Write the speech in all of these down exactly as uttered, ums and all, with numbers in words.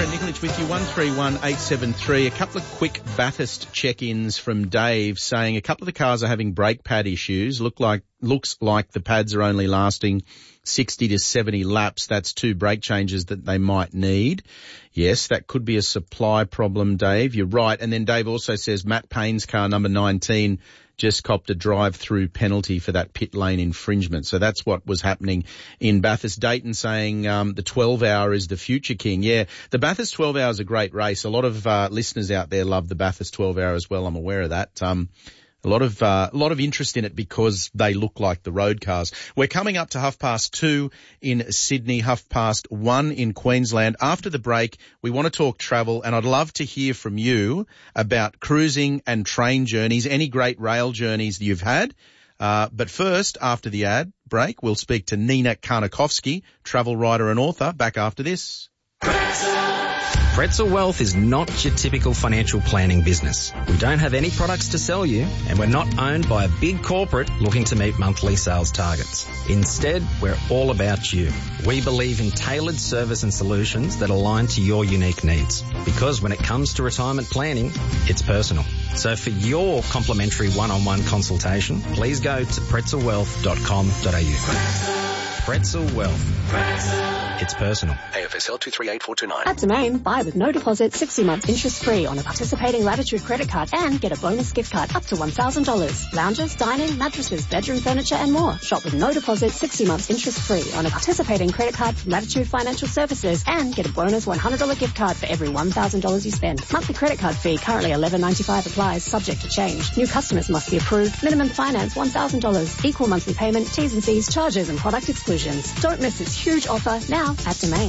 Trent Nikolic with you, one three one eight seven three. A couple of quick Bathurst check-ins from Dave saying a couple of the cars are having brake pad issues. Look like Looks like the pads are only lasting sixty to seventy laps. That's two brake changes that they might need. Yes, that could be a supply problem, Dave. You're right. And then Dave also says Matt Payne's car, number nineteen, just copped a drive-through penalty for that pit lane infringement. So that's what was happening in Bathurst. Dayton saying um, the twelve hour is the future king. Yeah, the Bathurst twelve hour is a great race. A lot of uh, listeners out there love the Bathurst twelve hour as well. I'm aware of that. Um, a lot of uh, a lot of interest in it because they look like the road cars. We're coming up to half past two in Sydney, half past one in Queensland. After the break, we want to talk travel, and I'd love to hear from you about cruising and train journeys, any great rail journeys that you've had. Uh, but first, after the ad break, we'll speak to Nina Karnakovsky, travel writer and author, back after this. Pretzel Wealth is not your typical financial planning business. We don't have any products to sell you, and we're not owned by a big corporate looking to meet monthly sales targets. Instead, we're all about you. We believe in tailored service and solutions that align to your unique needs. Because when it comes to retirement planning, it's personal. So for your complimentary one-on-one consultation, please go to pretzel wealth dot com dot a u. Pretzel Wealth. Pretzel. It's personal. A F S L two three eight four two nine. At Domain, buy with no deposit, sixty months interest-free on a participating Latitude credit card and get a bonus gift card up to one thousand dollars. Lounges, dining, mattresses, bedroom furniture and more. Shop with no deposit, sixty months interest-free on a participating credit card from Latitude Financial Services and get a bonus one hundred dollars gift card for every one thousand dollars you spend. Monthly credit card fee currently eleven ninety-five applies, subject to change. New customers must be approved. Minimum finance one thousand dollars. Equal monthly payment, T's and C's, charges and product exclusions. Don't miss this huge offer now at Domain.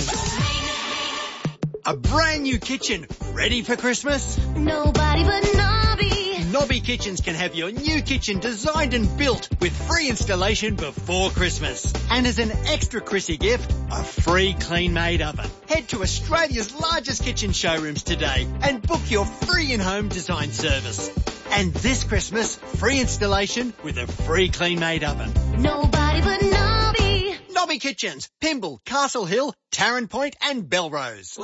A brand new kitchen ready for Christmas? Nobody but Nobby. Nobby Kitchens can have your new kitchen designed and built with free installation before Christmas. And as an extra Chrissy gift, a free clean-made oven. Head to Australia's largest kitchen showrooms today and book your free in-home design service. And this Christmas, free installation with a free clean-made oven. Nobody but Nobby. Nobby Kitchens, Pymble, Castle Hill, Tarrant Point and Belrose.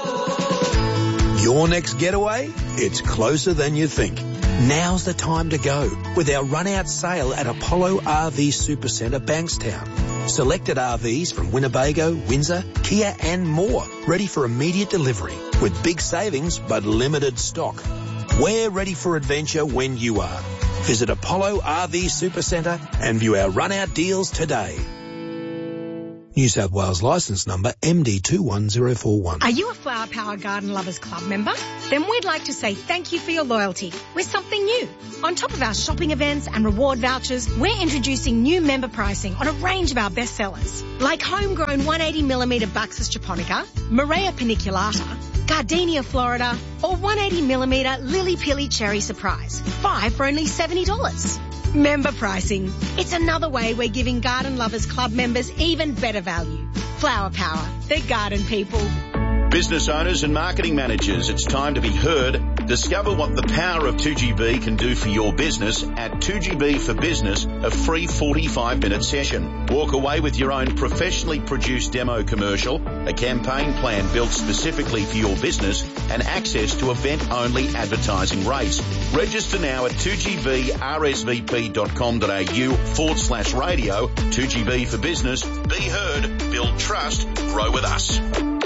Your next getaway? It's closer than you think. Now's the time to go with our run-out sale at Apollo R V Supercentre, Bankstown. Selected R Vs from Winnebago, Windsor, Kia and more, ready for immediate delivery with big savings but limited stock. We're ready for adventure when you are. Visit Apollo R V Supercentre and view our run-out deals today. New South Wales licence number M D two one zero four one. Are you a Flower Power Garden Lovers Club member? Then we'd like to say thank you for your loyalty with something new. On top of our shopping events and reward vouchers, we're introducing new member pricing on a range of our best sellers, like homegrown one hundred eighty millimetre Buxus japonica, Morea paniculata, Gardenia Florida, or one hundred eighty millimetre Lily Pilly Cherry Surprise. Five for only seventy dollars. Member pricing. It's another way we're giving Garden Lovers Club members even better value. Flower Power. They're garden people. Business owners and marketing managers, it's time to be heard. Discover what the power of two G B can do for your business at two G B for Business, a free forty-five minute session. Walk away with your own professionally produced demo commercial, a campaign plan built specifically for your business, and access to event-only advertising rates. Register now at two G B R S V P dot com dot a u forward slash radio. two G B for Business. Be heard, build trust, grow with us.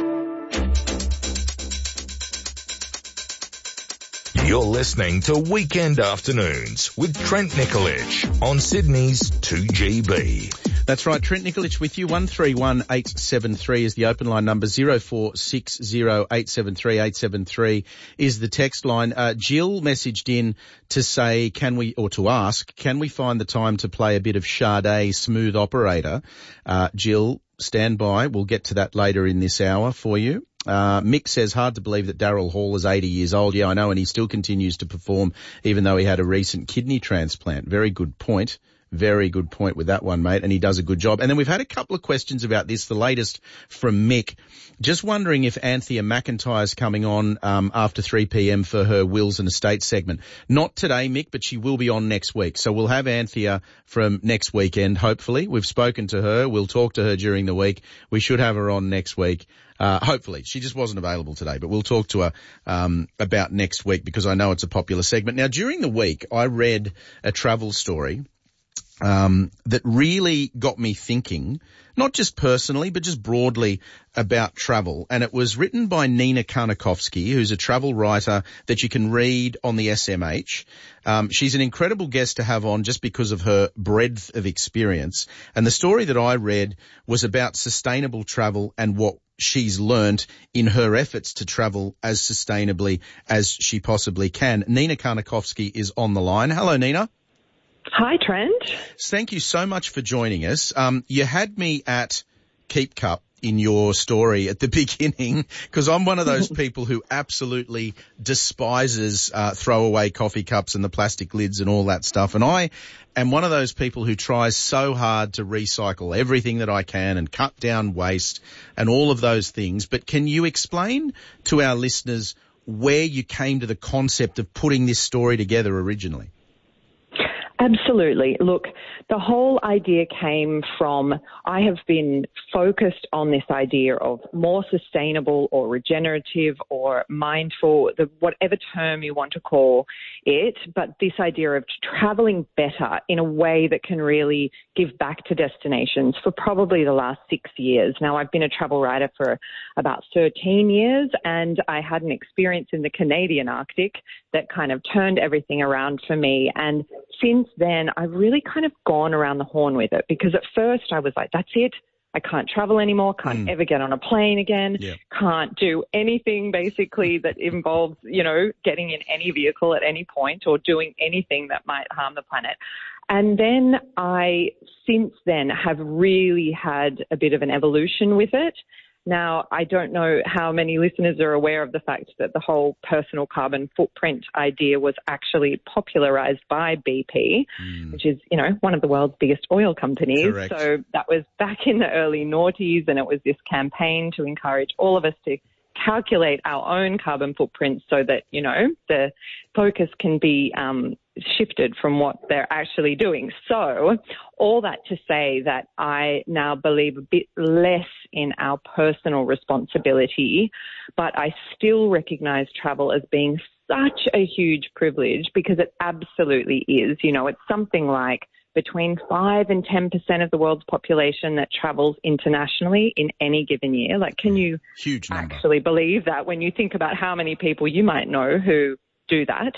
You're listening to Weekend Afternoons with Trent Nikolic on Sydney's two G B. That's right, Trent Nikolic with you. one three one eight seven three is the open line number. zero four six zero eight seven three eight seven three is the text line. Uh, Jill messaged in to say, can we, or to ask, can we find the time to play a bit of Sade Smooth Operator? Uh, Jill, stand by. We'll get to that later in this hour for you. Uh, Mick says, hard to believe that Daryl Hall is eighty years old. Yeah, I know, and he still continues to perform even though he had a recent kidney transplant. Very good point. Very good point with that one, mate, and he does a good job. And then we've had a couple of questions about this, the latest from Mick. Just wondering if Anthea McIntyre's coming on um, after three p.m. for her Wills and Estates segment. Not today, Mick, but she will be on next week. So we'll have Anthea from next weekend, hopefully. We've spoken to her. We'll talk to her during the week. We should have her on next week. Uh, hopefully. She just wasn't available today, but we'll talk to her um, about next week because I know it's a popular segment. Now, during the week, I read a travel story um, that really got me thinking, not just personally, but just broadly about travel. And it was written by Nina Karnakovsky, who's a travel writer that you can read on the S M H. Um, she's an incredible guest to have on just because of her breadth of experience. And the story that I read was about sustainable travel and what she's learnt in her efforts to travel as sustainably as she possibly can. Nina Karnakovsky is on the line. Hello, Nina. Hi, Trent. Thank you so much for joining us. Um, you had me at Keep Cup in your story at the beginning because I'm one of those people who absolutely despises uh, throwaway coffee cups and the plastic lids and all that stuff. And I am one of those people who tries so hard to recycle everything that I can and cut down waste and all of those things. But can you explain to our listeners where you came to the concept of putting this story together originally? Absolutely. Look, the whole idea came from, I have been focused on this idea of more sustainable or regenerative or mindful, the, whatever term you want to call it, but this idea of traveling better in a way that can really give back to destinations for probably the last six years. Now, I've been a travel writer for about thirteen years, and I had an experience in the Canadian Arctic that kind of turned everything around for me. And since then, I've really kind of gone around the horn with it because at first I was like, that's it. I can't travel anymore, can't mm. ever get on a plane again, yeah. can't do anything basically that involves, you know, getting in any vehicle at any point or doing anything that might harm the planet. And then I, since then, have really had a bit of an evolution with it. Now, I don't know how many listeners are aware of the fact that the whole personal carbon footprint idea was actually popularized by B P, mm. which is, you know, one of the world's biggest oil companies. Correct. So that was back in the early noughties, and it was this campaign to encourage all of us to calculate our own carbon footprint so that, you know, the focus can be um, shifted from what they're actually doing. So all that to say that I now believe a bit less in our personal responsibility, but I still recognize travel as being such a huge privilege because it absolutely is. You know, it's something like between five and ten percent of the world's population that travels internationally in any given year. Like, can you Huge number. actually believe that when you think about how many people you might know who do that?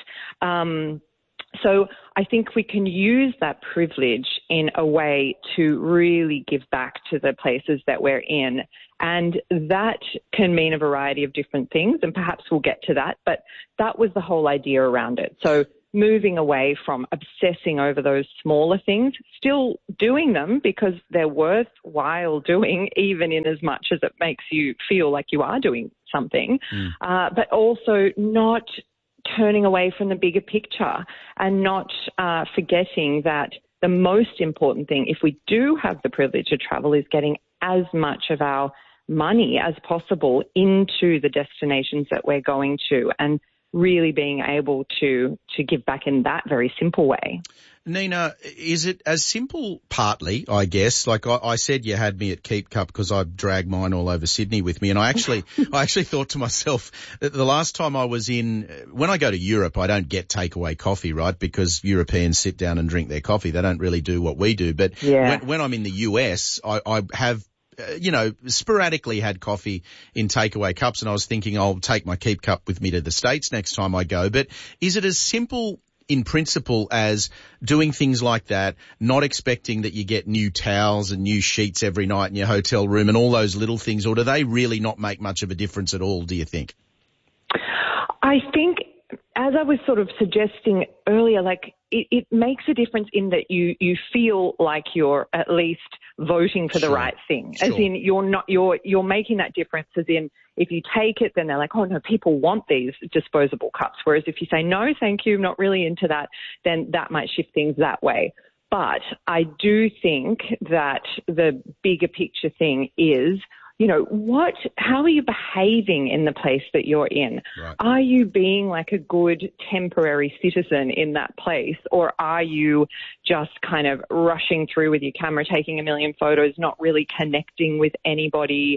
Um, so I think we can use that privilege in a way to really give back to the places that we're in. And that can mean a variety of different things, and perhaps we'll get to that. But that was the whole idea around it. So moving away from obsessing over those smaller things, still doing them because they're worthwhile doing, even in as much as it makes you feel like you are doing something, mm. uh, but also not turning away from the bigger picture and not uh, forgetting that the most important thing, if we do have the privilege of travel, is getting as much of our money as possible into the destinations that we're going to, and really being able to to give back in that very simple way. Nina, is it as simple partly, I guess, like I, I said, you had me at Keep Cup because I dragged mine all over Sydney with me. And I actually, I actually thought to myself that the last time I was in, when I go to Europe, I don't get takeaway coffee, right? Because Europeans sit down and drink their coffee. They don't really do what we do. But yeah. when, when I'm in the U S, I, I have Uh, you know, sporadically had coffee in takeaway cups, and I was thinking I'll take my Keep Cup with me to the States next time I go. But is it as simple in principle as doing things like that, not expecting that you get new towels and new sheets every night in your hotel room and all those little things, or do they really not make much of a difference at all, do you think? I think, as I was sort of suggesting earlier, like it, it makes a difference in that you, you feel like you're at least voting for the Sure. right thing. Sure. As in you're not, you're, you're making that difference, as in if you take it, then they're like, oh no, people want these disposable cups. Whereas if you say, no, thank you, I'm not really into that, then that might shift things that way. But I do think that the bigger picture thing is, you know, what, how are you behaving in the place that you're in? Right. Are you being like a good temporary citizen in that place, or are you just kind of rushing through with your camera, taking a million photos, not really connecting with anybody?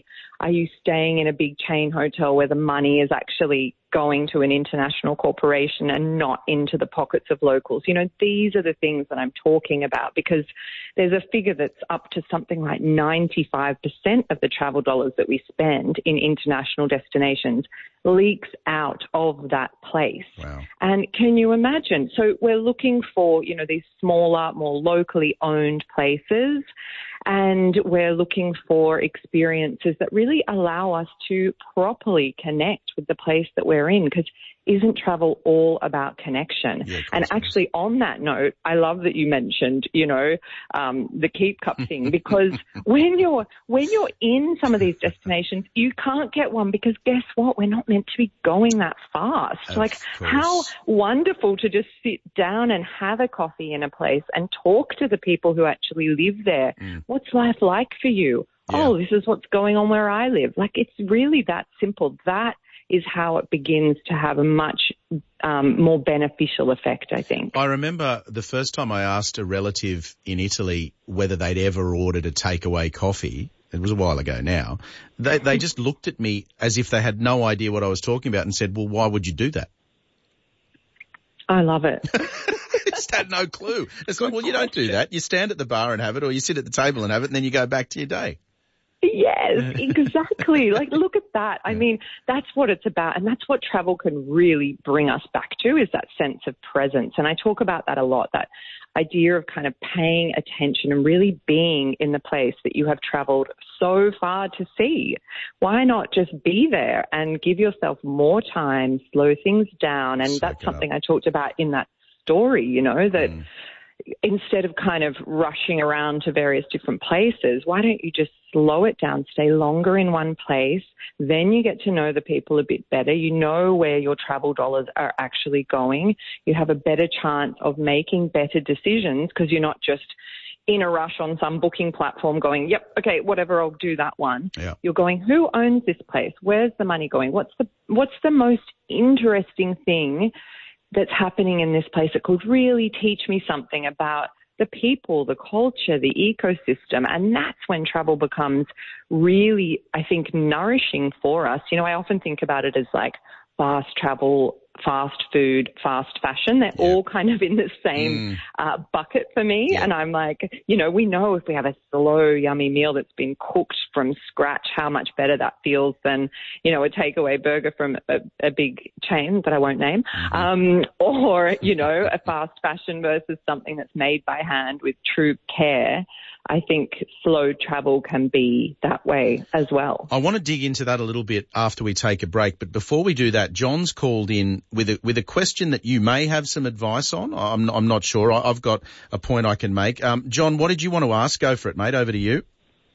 Are you staying in a big chain hotel where the money is actually going to an international corporation and not into the pockets of locals? You know, these are the things that I'm talking about, because there's a figure that's up to something like ninety-five percent of the travel dollars that we spend in international destinations leaks out of that place. Wow. And can you imagine? So we're looking for, you know, these smaller, more locally owned places, and we're looking for experiences that really allow us to properly connect with the place that we're in, because isn't travel all about connection? Yeah, and actually, on that note, I love that you mentioned, you know, um, the Keep Cup thing, because when you're when you're in some of these destinations, you can't get one, because guess what? We're not meant to be going that fast. Of like, course. how wonderful to just sit down and have a coffee in a place and talk to the people who actually live there. Mm. What's life like for you? Yeah. Oh, this is what's going on where I live. Like, it's really that simple. That is how it begins to have a much um, more beneficial effect, I think. I remember the first time I asked a relative in Italy whether they'd ever ordered a takeaway coffee. It was a while ago now. They, they just looked at me as if they had no idea what I was talking about and said, well, why would you do that? I love it. Just had no clue. It's like, well, you don't do that. You stand at the bar and have it, or you sit at the table and have it, and then you go back to your day. Yes, exactly. Like, look at that. I mean, that's what it's about. And that's what travel can really bring us back to, is that sense of presence. And I talk about that a lot, that idea of kind of paying attention and really being in the place that you have traveled so far to see. Why not just be there and give yourself more time, slow things down? And Suck that's it something up. I talked about in that story, you know, that Mm. instead of kind of rushing around to various different places, why don't you just slow it down, stay longer in one place? Then you get to know the people a bit better. You know where your travel dollars are actually going. You have a better chance of making better decisions, because you're not just in a rush on some booking platform going, yep, okay, whatever, I'll do that one. Yeah. You're going, who owns this place? Where's the money going? What's the what's the most interesting thing that's happening in this place that could really teach me something about the people, the culture, the ecosystem? And that's when travel becomes really, I think, nourishing for us. You know, I often think about it as like fast travel, fast food, fast fashion. They're Yeah. all kind of in the same Mm. uh, bucket for me. Yeah. And I'm like, you know, we know if we have a slow, yummy meal that's been cooked from scratch, how much better that feels than, you know, a takeaway burger from a, a big chain that I won't name, Mm-hmm. um, or, you know, a fast fashion versus something that's made by hand with true care. I think slow travel can be that way as well. I want to dig into that a little bit after we take a break, but before we do that, John's called in with a, with a question that you may have some advice on. I'm, I'm not sure. I, I've got a point I can make. Um, John, what did you want to ask? Go for it, mate. Over to you.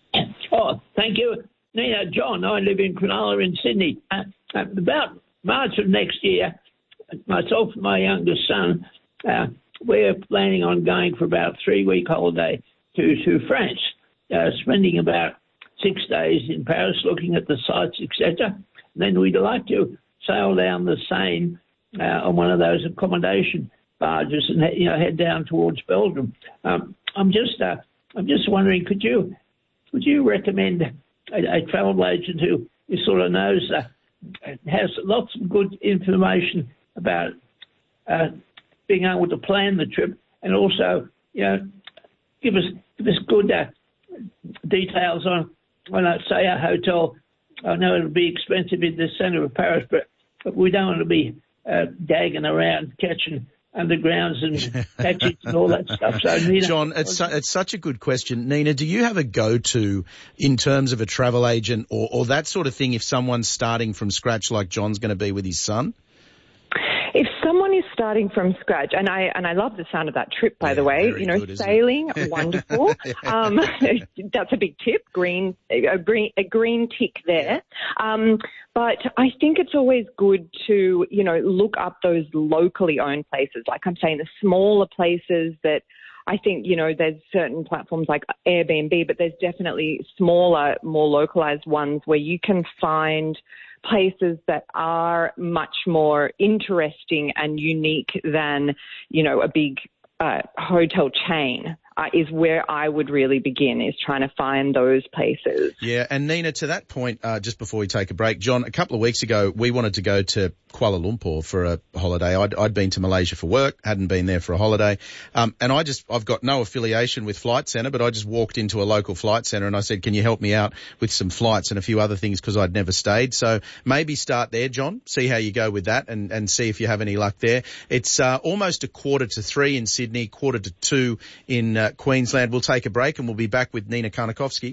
Oh, thank you. Nina, John, I live in Cronulla in Sydney. Uh, about March of next year, myself and my youngest son, uh, we're planning on going for about a three-week holiday to, to France, uh, spending about six days in Paris looking at the sites, et cetera. Then we'd like to sail down the Seine uh, on one of those accommodation barges and, you know, head down towards Belgium. Um, I'm just, uh, I'm just wondering, could you, would you recommend a, a travel agent who, who sort of knows, uh, has lots of good information about uh, being able to plan the trip, and also, you know, give us give us good uh, details on, on uh, say, a hotel. I know it'll be expensive in the centre of Paris, but, but we don't want to be uh, dagging around catching undergrounds and taxis and all that stuff. So, Nina, John, it's, su- it's such a good question. Nina, do you have a go-to in terms of a travel agent or, or that sort of thing if someone's starting from scratch like John's going to be with his son? If someone is starting from scratch, and I and I love the sound of that trip, by Yeah, the way, very you know, good, isn't sailing, it? wonderful. Um, that's a big tip, green, a green, a green tick there. Um, but I think it's always good to, you know, look up those locally owned places. Like I'm saying, the smaller places that I think, you know, there's certain platforms like Airbnb, but there's definitely smaller, more localized ones where you can find places that are much more interesting and unique than, you know, a big uh, hotel chain. uh, is where I would really begin, is trying to find those places. Yeah, and Nina, to that point, uh, just before we take a break, John, a couple of weeks ago, we wanted to go to Kuala Lumpur for a holiday. I'd, I'd been to Malaysia for work, hadn't been there for a holiday. Um, and I just, I've got no affiliation with Flight Centre, but I just walked into a local flight centre and I said, can you help me out with some flights and a few other things, because I'd never stayed. So maybe start there, John, see how you go with that, and, and see if you have any luck there. It's uh, almost a quarter to three in Sydney, quarter to two in uh, Queensland. We'll take a break and we'll be back with Nina Karnakovsky.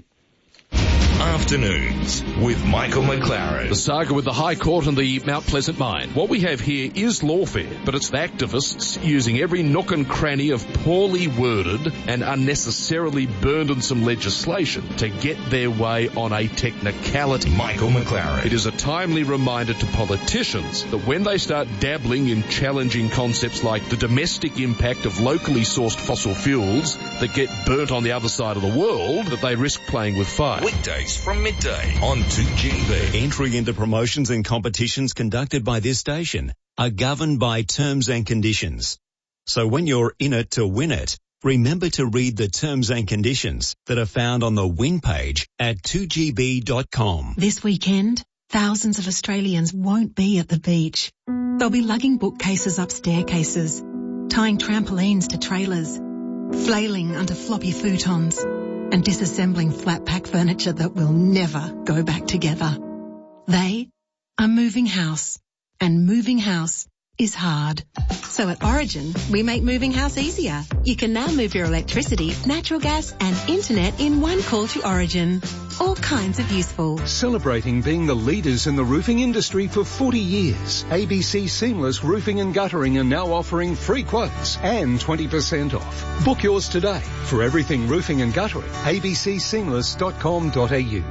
Afternoons with Michael McLaren. The saga with the High Court and the Mount Pleasant mine. What we have here is lawfare, but it's the activists using every nook and cranny of poorly worded and unnecessarily burdensome legislation to get their way on a technicality. Michael McLaren. It is a timely reminder to politicians that when they start dabbling in challenging concepts like the domestic impact of locally sourced fossil fuels that get burnt on the other side of the world, that they risk playing with fire. Weekdays from midday on two G B. Entry into promotions and competitions conducted by this station are governed by terms and conditions. So when you're in it to win it, remember to read the terms and conditions that are found on the win page at two G B dot com. This weekend, thousands of Australians won't be at the beach. They'll be lugging bookcases up staircases, tying trampolines to trailers, flailing under floppy futons, and disassembling flat pack furniture that will never go back together. They are moving house, and moving house is hard. So at Origin, we make moving house easier. You can now move your electricity, natural gas and internet in one call to Origin. All kinds of useful. Celebrating being the leaders in the roofing industry for forty years, A B C Seamless Roofing and Guttering are now offering free quotes and twenty percent off. Book yours today. For everything roofing and guttering, a b c seamless dot com dot a u.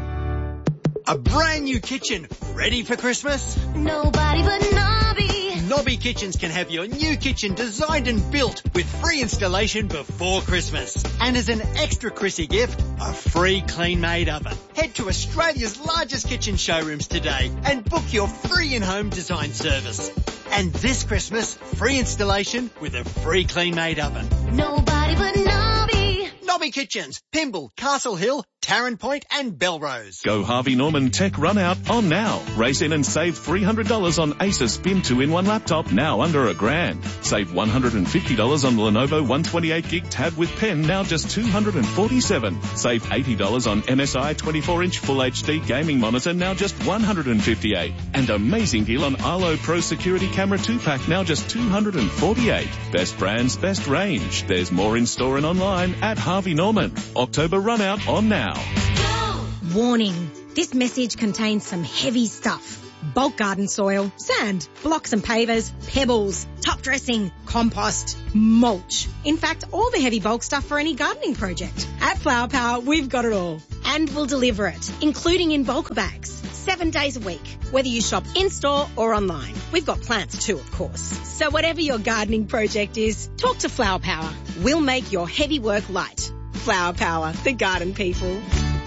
A brand new kitchen ready for Christmas? Nobody but Nobby. Nobby Kitchens can have your new kitchen designed and built with free installation before Christmas. And as an extra Chrissy gift, a free clean-made oven. Head to Australia's largest kitchen showrooms today and book your free in-home design service. And this Christmas, free installation with a free clean-made oven. Nobody but Nobby. Nobby Kitchens, Pymble, Castle Hill, Tarrant Point and Belrose. Go Harvey Norman Tech Run Out on now. Race in and save three hundred dollars on Acer Spin two in one laptop, now under a grand. Save one hundred fifty dollars on Lenovo one twenty-eight gig tab with pen, now just two hundred forty-seven dollars. Save eighty dollars on M S I twenty-four inch Full H D gaming monitor, now just one hundred fifty-eight dollars. And amazing deal on Arlo Pro Security Camera two pack, now just two hundred forty-eight dollars. Best brands, best range. There's more in store and online at Harvey Norman. October Run Out on now. Warning, this message contains some heavy stuff. Bulk garden soil, sand, blocks and pavers, pebbles, top dressing, compost, mulch. In fact, all the heavy bulk stuff for any gardening project. At Flower Power, we've got it all. And we'll deliver it, including in bulk bags, seven days a week, whether you shop in-store or online. We've got plants too, of course. So whatever your gardening project is, talk to Flower Power. We'll make your heavy work light. Flower Power, the garden people.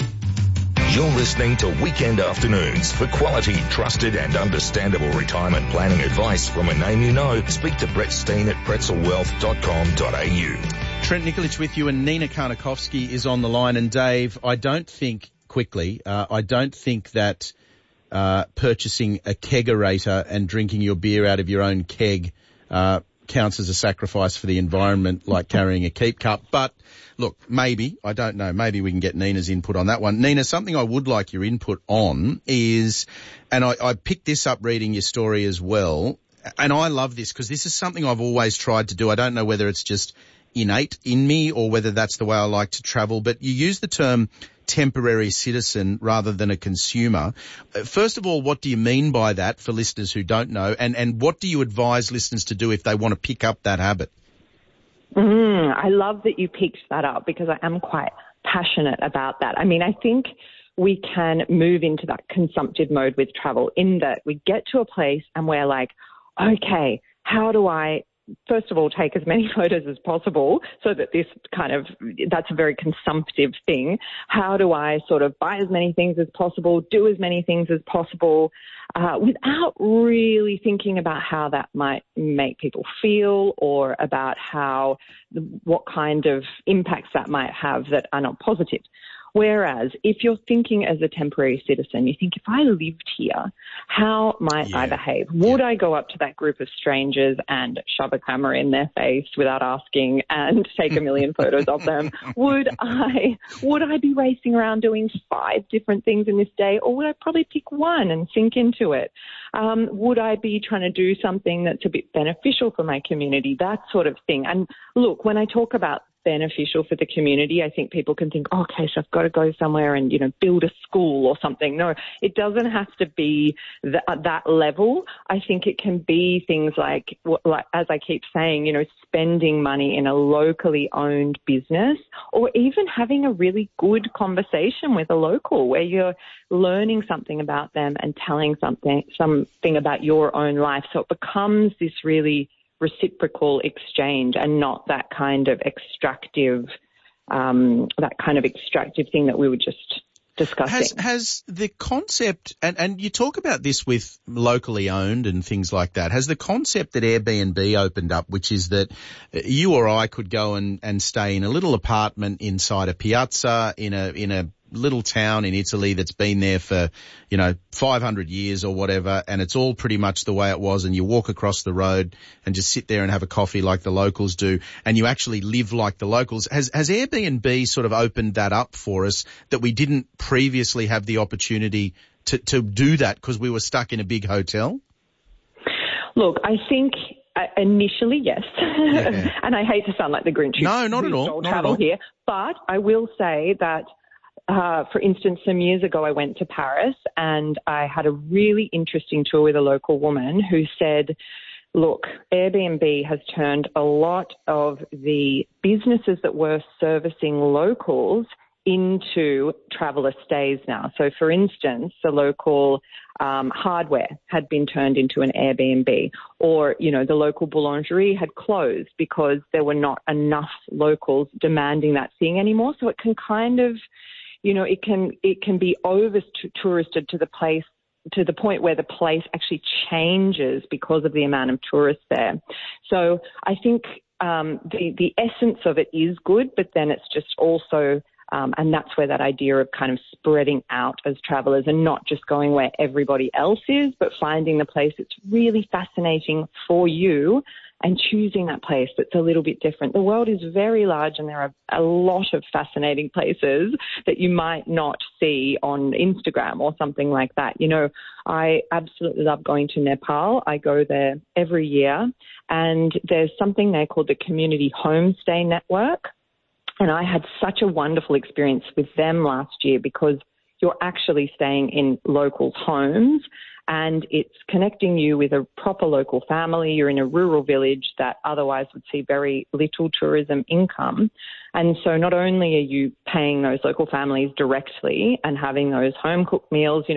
You're listening to Weekend Afternoons. For quality, trusted and understandable retirement planning advice from a name you know, speak to Brett Steen at pretzel wealth dot com dot a u. Trent Nikolic with you, and Nina Karnakovsky is on the line. And Dave, I don't think, quickly, uh, I don't think that uh, purchasing a kegerator and drinking your beer out of your own keg uh, counts as a sacrifice for the environment like carrying a keep cup. But look, maybe, I don't know, maybe we can get Nina's input on that one. Nina, something I would like your input on is, and I, I picked this up reading your story as well, and I love this because this is something I've always tried to do. I don't know whether it's just innate in me or whether that's the way I like to travel, but you use the term temporary citizen rather than a consumer. First of all, what do you mean by that for listeners who don't know, and, and what do you advise listeners to do if they want to pick up that habit? Mm, I love that you picked that up because I am quite passionate about that. I mean, I think we can move into that consumptive mode with travel in that we get to a place and we're like, okay, how do I first of all, take as many photos as possible so that this kind of, that's a very consumptive thing. How do I sort of buy as many things as possible, do as many things as possible, uh, without really thinking about how that might make people feel or about how, what kind of impacts that might have that are not positive. Whereas if you're thinking as a temporary citizen, you think, if I lived here, how might yeah. I behave? Would yeah. I go up to that group of strangers and shove a camera in their face without asking and take a million photos of them? Would I, would I be racing around doing five different things in this day, or would I probably pick one and sink into it? Um, would I be trying to do something that's a bit beneficial for my community? That sort of thing. And look, when I talk about beneficial for the community, I think people can think, oh, okay, so I've got to go somewhere and, you know, build a school or something. No, it doesn't have to be th- at that level. I think it can be things like, like, as I keep saying, you know, spending money in a locally owned business, or even having a really good conversation with a local where you're learning something about them and telling something, something about your own life. So it becomes this really reciprocal exchange and not that kind of extractive, um, that kind of extractive thing that we were just discussing. Has, has the concept, and, and you talk about this with locally owned and things like that, has the concept that Airbnb opened up, which is that you or I could go and, and stay in a little apartment inside a piazza in a, in a little town in Italy that's been there for, you know, five hundred years or whatever, and it's all pretty much the way it was, and you walk across the road and just sit there and have a coffee like the locals do, and you actually live like the locals. Has, has Airbnb sort of opened that up for us that we didn't previously have the opportunity to, to do that because we were stuck in a big hotel? Look, I think Uh, initially, yes. Yeah. And I hate to sound like the Grinch. No, not at all. Not travel at all. here, but I will say that, uh, for instance, some years ago I went to Paris and I had a really interesting tour with a local woman who said, look, Airbnb has turned a lot of the businesses that were servicing locals into traveller stays now. So, for instance, the local um, hardware had been turned into an Airbnb, or, you know, the local boulangerie had closed because there were not enough locals demanding that thing anymore. So it can kind of, you know, it can it can be over-touristed to the place, to the point where the place actually changes because of the amount of tourists there. So I think um, the the essence of it is good, but then it's just also Um, and that's where that idea of kind of spreading out as travellers and not just going where everybody else is, but finding the place that's really fascinating for you and choosing that place that's a little bit different. The world is very large and there are a lot of fascinating places that you might not see on Instagram or something like that. You know, I absolutely love going to Nepal. I go there every year, and there's something there called the Community Homestay Network. And I had such a wonderful experience with them last year because you're actually staying in locals' homes and it's connecting you with a proper local family. You're in a rural village that otherwise would see very little tourism income. And so not only are you paying those local families directly and having those home-cooked meals, you know,